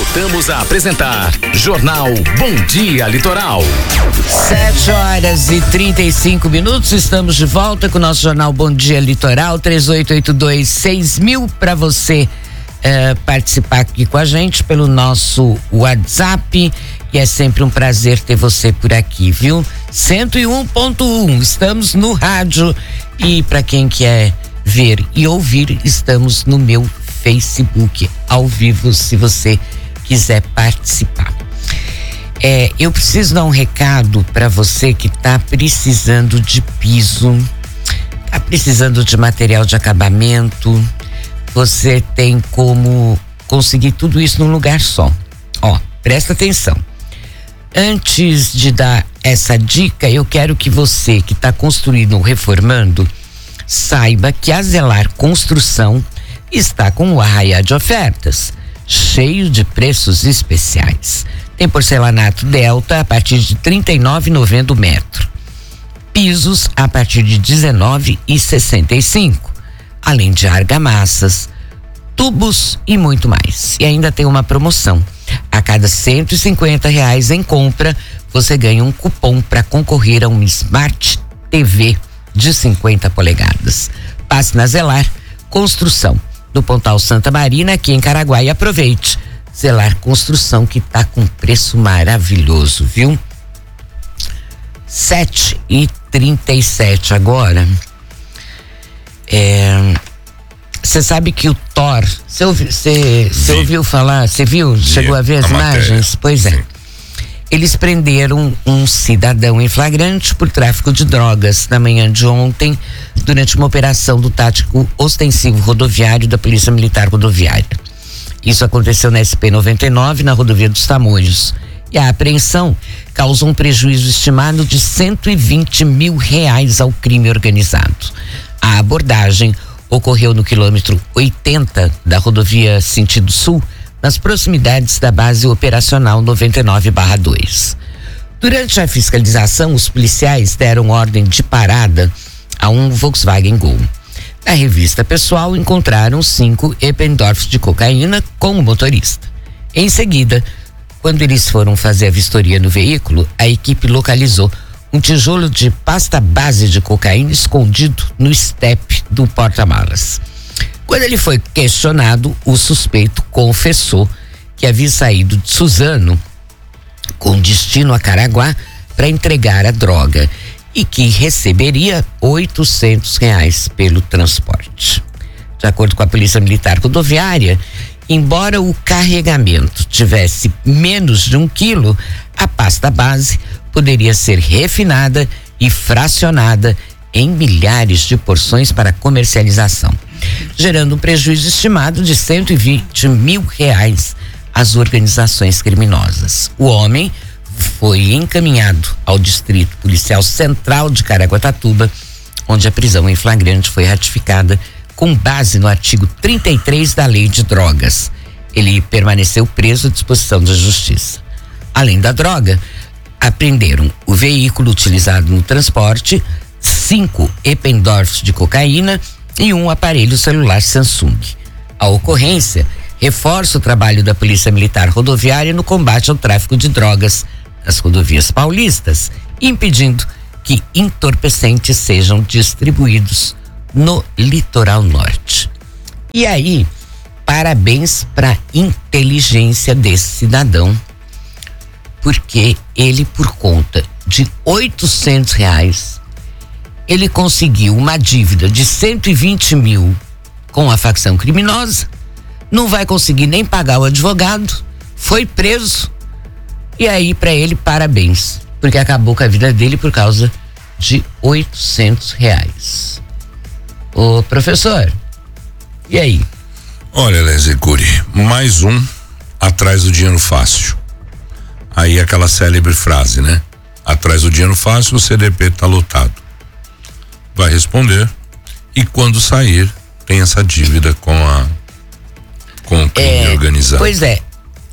Voltamos a apresentar Jornal Bom Dia Litoral. 7h35, estamos de volta com o nosso Jornal Bom Dia Litoral, 3882-6000 para você participar aqui com a gente pelo nosso WhatsApp, e é sempre um prazer ter você por aqui, viu? 101.1, estamos no rádio, e para quem quer ver e ouvir, estamos no meu Facebook ao vivo, se você quiser participar. Eu preciso dar um recado para você que está precisando de piso, está precisando de material de acabamento. Você tem como conseguir tudo isso num lugar só. Presta atenção. Antes de dar essa dica, eu quero que você que está construindo ou reformando saiba que a Zelar Construção está com um arraial de ofertas, cheio de preços especiais. Tem porcelanato Delta a partir de R$ 39,90 o metro. Pisos a partir de R$ 19,65. Além de argamassas, tubos e muito mais. E ainda tem uma promoção. A cada R$150 em compra, você ganha um cupom para concorrer a uma Smart TV de 50 polegadas. Passe na Zelar Construção, no Pontal Santa Marina, aqui em Caraguá, e aproveite. Zelar Construção, que tá com preço maravilhoso, viu? 7h37 agora. Você sabe que o Thor, você ouviu falar, você viu? Chegou a ver as imagens? Pois é. Eles prenderam um cidadão em flagrante por tráfico de drogas na manhã de ontem, durante uma operação do tático ostensivo rodoviário da Polícia Militar Rodoviária. Isso aconteceu na SP-99, na rodovia dos Tamoios. E a apreensão causou um prejuízo estimado de R$120 mil ao crime organizado. A abordagem ocorreu no quilômetro 80 da rodovia sentido sul, nas proximidades da base operacional 99/2. Durante a fiscalização, os policiais deram ordem de parada a um Volkswagen Gol. Na revista pessoal, encontraram 5 Eppendorf de cocaína com o motorista. Em seguida, quando eles foram fazer a vistoria no veículo, a equipe localizou um tijolo de pasta base de cocaína escondido no estepe do porta-malas. Quando ele foi questionado, o suspeito confessou que havia saído de Suzano com destino a Caraguá para entregar a droga e que receberia R$800 pelo transporte. De acordo com a Polícia Militar Rodoviária, embora o carregamento tivesse menos de 1 quilo, a pasta base poderia ser refinada e fracionada em milhares de porções para comercialização, gerando um prejuízo estimado de R$120 mil às organizações criminosas. O homem foi encaminhado ao Distrito Policial Central de Caraguatatuba, onde a prisão em flagrante foi ratificada com base no artigo 33 da Lei de Drogas. Ele permaneceu preso à disposição da Justiça. Além da droga, apreenderam o veículo utilizado no transporte, 5 Eppendorf de cocaína e um aparelho celular Samsung. A ocorrência reforça o trabalho da Polícia Militar Rodoviária no combate ao tráfico de drogas nas rodovias paulistas, impedindo que entorpecentes sejam distribuídos no litoral norte. E aí, parabéns para a inteligência desse cidadão, porque ele, por conta de R$800, ele conseguiu uma dívida de R$120 mil com a facção criminosa, não vai conseguir nem pagar o advogado, foi preso, e aí para ele parabéns, porque acabou com a vida dele por causa de R$800. Ô professor, e aí? Olha, Leslie Cury, mais um atrás do dinheiro fácil. Aí aquela célebre frase, né? Atrás do dinheiro fácil, o CDP tá lotado. Vai responder, e quando sair, tem essa dívida com o crime organizado. Pois é,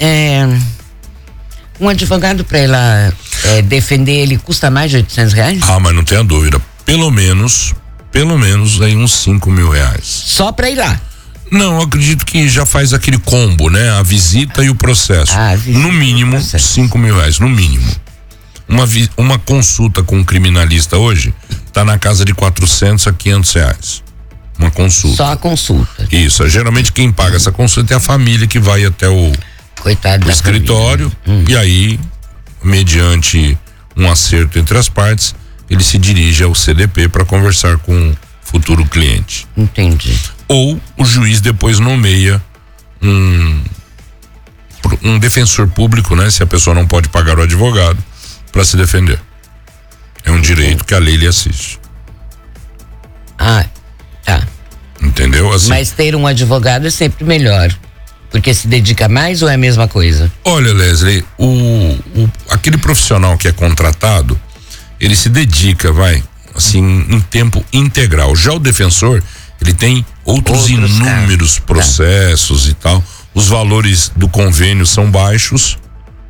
um advogado para ela defender ele custa mais de R$800? Ah, mas não tenha dúvida, pelo menos aí uns R$5 mil. Só para ir lá? Não, eu acredito que já faz aquele combo, né? A visita e o processo. No mínimo, R$5.000, no mínimo. Uma consulta com um criminalista hoje tá na casa de R$400 a R$500. Uma consulta. Só a consulta. Isso, geralmente quem paga essa consulta é a família que vai até o escritório e aí, mediante um acerto entre as partes, ele se dirige ao CDP para conversar com o futuro cliente. Entendi. Ou o juiz depois nomeia um defensor público, né? Se a pessoa não pode pagar o advogado para se defender. É um direito que a lei lhe assiste. Tá. Entendeu? Assim, mas ter um advogado é sempre melhor, porque se dedica mais ou é a mesma coisa? Olha, Leslie, aquele profissional que é contratado, ele se dedica, assim, em tempo integral. Já o defensor, ele tem outros inúmeros processos e tal. Os valores do convênio são baixos,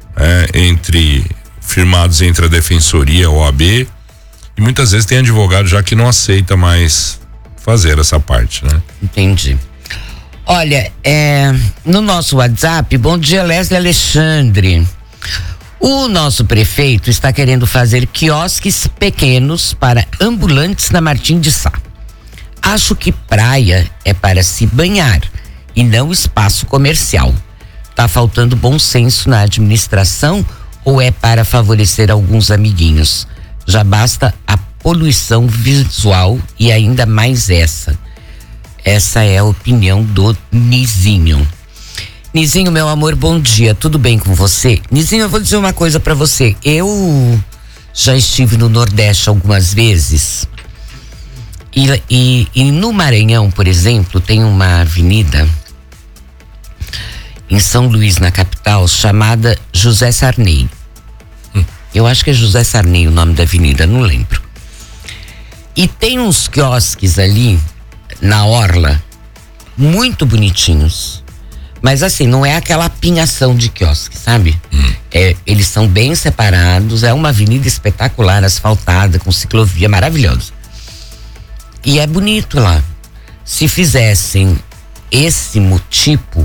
firmados entre a defensoria e a OAB, e muitas vezes tem advogado já que não aceita mais fazer essa parte, né? Entendi. Olha, no nosso WhatsApp, bom dia, Leslie Alexandre. O nosso prefeito está querendo fazer quiosques pequenos para ambulantes na Martim de Sá. Acho que praia é para se banhar e não espaço comercial. Tá faltando bom senso na administração ou é para favorecer alguns amiguinhos? Já basta a poluição visual e ainda mais essa. Essa é a opinião do Nizinho. Nizinho, meu amor, bom dia, tudo bem com você? Nizinho, eu vou dizer uma coisa pra você. Eu já estive no Nordeste algumas vezes e no Maranhão, por exemplo, tem uma avenida em São Luís, na capital, chamada José Sarney. Eu acho que é José Sarney o nome da avenida, não lembro. E tem uns quiosques ali na orla muito bonitinhos, mas assim, não é aquela apinhação de quiosque, sabe? Eles são bem separados, é uma avenida espetacular, asfaltada, com ciclovia maravilhosa, e é bonito lá. Se fizessem esse tipo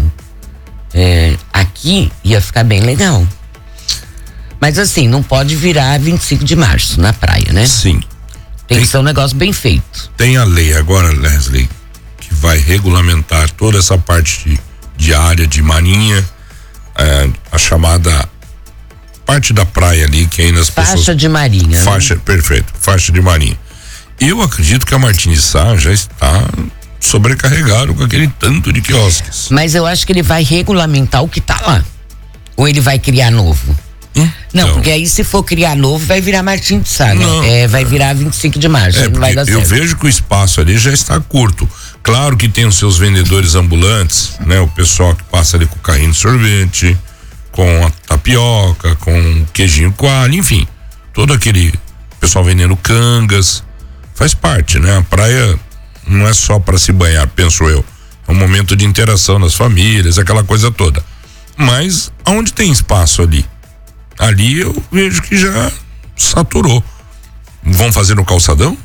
aqui, ia ficar bem legal. Mas assim, não pode virar 25 de março na praia, né? Sim. Tem que ser um negócio bem feito. Tem a lei agora, Leslie, que vai regulamentar toda essa parte de área de marinha, a chamada parte da praia ali, que ainda as pessoas... Faixa de marinha. Faixa, né? Perfeito, faixa de marinha. Eu acredito que a Martim de Sá já está sobrecarregado com aquele tanto de quiosques. Mas eu acho que ele vai regulamentar o que tá lá. Ou ele vai criar novo? Não, porque aí se for criar novo, vai virar Martim de Sá, né? Vai virar 25 de março, não vai dar certo. Eu vejo que o espaço ali já está curto. Claro que tem os seus vendedores ambulantes, né? O pessoal que passa ali com o carrinho de sorvete, com a tapioca, com o queijinho coalho, enfim. Todo aquele pessoal vendendo cangas, faz parte, né? A praia não é só para se banhar, penso eu. É um momento de interação das famílias, aquela coisa toda. Mas aonde tem espaço ali eu vejo que já saturou. Vão fazer no calçadão?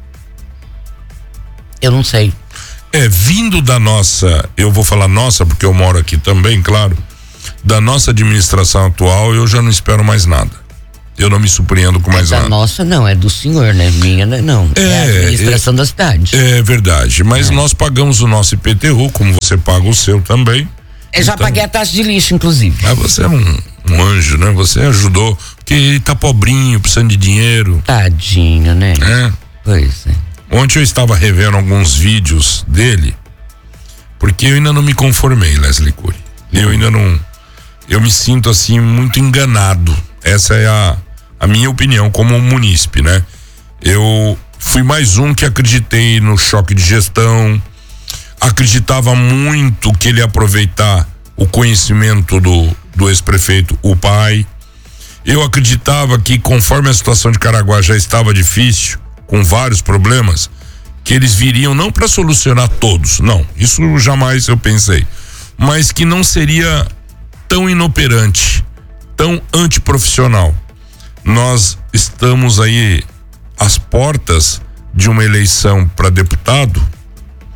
Eu não sei. Vindo da nossa, eu vou falar nossa porque eu moro aqui também, claro, da nossa administração atual, eu já não espero mais nada. Eu não me surpreendo com mais nada. Da nossa não, é do senhor, né? Minha não. É a administração da cidade. É verdade, mas nós pagamos o nosso IPTU, como você paga o seu também. Eu já paguei a taxa de lixo, inclusive. Mas você é um anjo, né? Você ajudou, porque ele tá pobrinho, precisando de dinheiro. Tadinho, né? Pois é. Ontem eu estava revendo alguns vídeos dele, porque eu ainda não me conformei, Leslie Cury. Eu ainda não, eu me sinto assim muito enganado. Essa é a minha opinião como munícipe, né? Eu fui mais um que acreditei no choque de gestão, acreditava muito que ele ia aproveitar o conhecimento do ex-prefeito, o pai. Eu acreditava que, conforme a situação de Caraguá já estava difícil, com vários problemas, que eles viriam não para solucionar todos, não, isso jamais eu pensei, mas que não seria tão inoperante, tão antiprofissional. Nós estamos aí às portas de uma eleição para deputado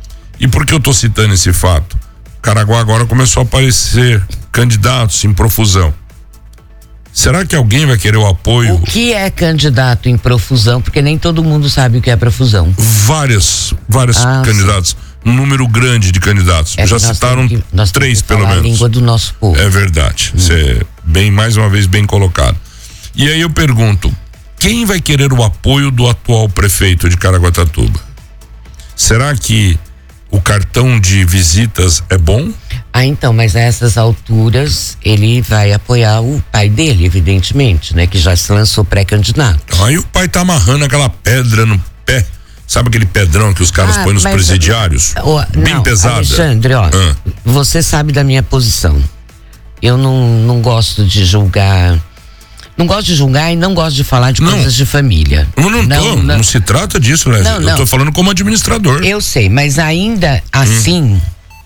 E por que eu tô citando esse fato? Caraguá agora começou a aparecer candidatos em profusão. Será que alguém vai querer o apoio? O que é candidato em profusão? Porque nem todo mundo sabe o que é profusão. Vários candidatos. Um número grande de candidatos. Já citaram 3 pelo menos. A língua do nosso povo. É verdade. Você mais uma vez bem colocado. E aí eu pergunto, quem vai querer o apoio do atual prefeito de Caraguatatuba? Será que o cartão de visitas é bom? Então, mas a essas alturas ele vai apoiar o pai dele, evidentemente, né? Que já se lançou pré-candidato. Aí o pai tá amarrando aquela pedra no pé. Sabe aquele pedrão que os caras põem nos presidiários? Bem pesado. Alexandre, você sabe da minha posição. Eu não gosto de julgar. Não gosto de julgar e não gosto de falar de coisas de família. Não se trata disso, né? Eu tô falando como administrador. Eu sei, mas ainda assim,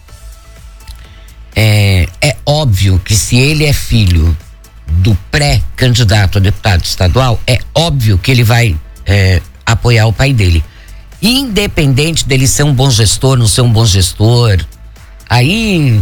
é óbvio que se ele é filho do pré-candidato a deputado estadual, é óbvio que ele vai apoiar o pai dele. Independente dele ser um bom gestor, não ser um bom gestor, aí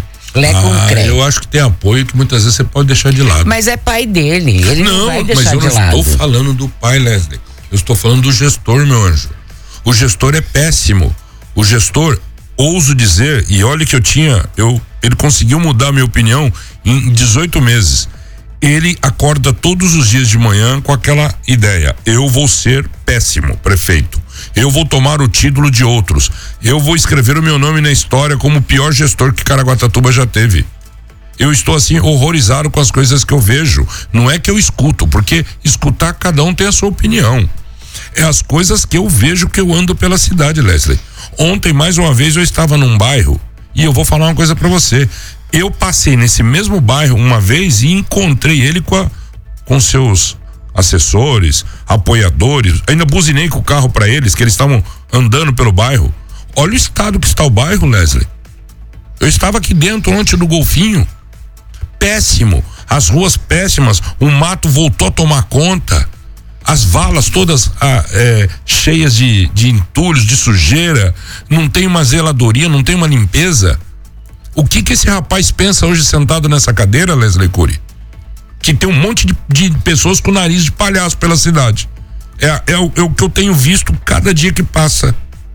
eu acho que tem apoio que muitas vezes você pode deixar de lado. Mas é pai dele, ele não vai deixar de lado. Mas eu não estou falando do pai, Leslie. Eu estou falando do gestor, meu anjo. O gestor é péssimo. O gestor, ouso dizer, e olha que ele conseguiu mudar a minha opinião em 18 meses. Ele acorda todos os dias de manhã com aquela ideia: eu vou ser péssimo prefeito, eu vou tomar o título de outros, eu vou escrever o meu nome na história como o pior gestor que Caraguatatuba já teve. Eu estou assim horrorizado com as coisas que eu vejo. Não é que eu escuto, porque escutar cada um tem a sua opinião. É as coisas que eu vejo, que eu ando pela cidade, Leslie. Ontem, mais uma vez, eu estava num bairro e eu vou falar uma coisa pra você. Eu passei nesse mesmo bairro uma vez e encontrei ele com seus assessores, apoiadores. Ainda buzinei com o carro para eles, que eles estavam andando pelo bairro. Olha o estado que está o bairro, Leslie. Eu estava aqui dentro ontem do Golfinho. Péssimo. As ruas péssimas. O mato voltou a tomar conta. As valas todas cheias de entulhos, de sujeira. Não tem uma zeladoria, não tem uma limpeza. O que esse rapaz pensa hoje sentado nessa cadeira, Leslie Cury? Que tem um monte de pessoas com nariz de palhaço pela cidade. É o que eu tenho visto cada dia que passa.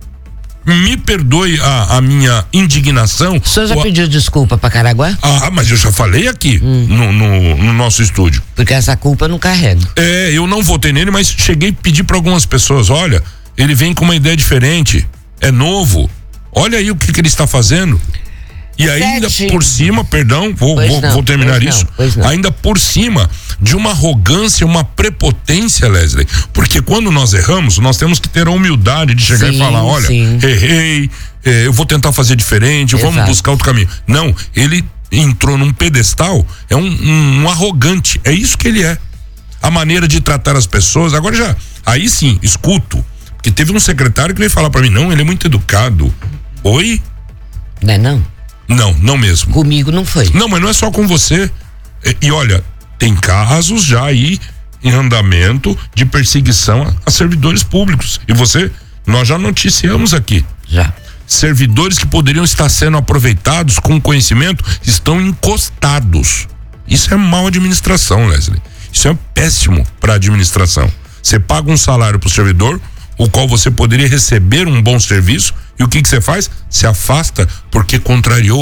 Me perdoe a minha indignação. O senhor já pediu desculpa pra Caraguá? Mas eu já falei aqui no nosso estúdio. Porque essa culpa eu não carrego. Eu não votei nele, mas cheguei a pedir pra algumas pessoas: olha, ele vem com uma ideia diferente, é novo, olha aí o que ele está fazendo. E ainda por cima, perdão, vou terminar isso. Ainda por cima de uma arrogância, uma prepotência, Leslie. Porque quando nós erramos, nós temos que ter a humildade de chegar e falar: olha, errei, eu vou tentar fazer diferente, vamos buscar outro caminho. Não, ele entrou num pedestal, é um arrogante, é isso que ele é. A maneira de tratar as pessoas, agora aí sim, escuto, porque teve um secretário que veio falar pra mim: não, ele é muito educado. Oi? Não. Não mesmo. Comigo não foi. Não, mas não é só com você. E olha, tem casos já aí em andamento de perseguição a servidores públicos. E nós já noticiamos aqui. Já. Servidores que poderiam estar sendo aproveitados com conhecimento estão encostados. Isso é má administração, Leslie. Isso é péssimo para a administração. Você paga um salário para o servidor, o qual você poderia receber um bom serviço, e o que você faz? Se afasta porque contrariou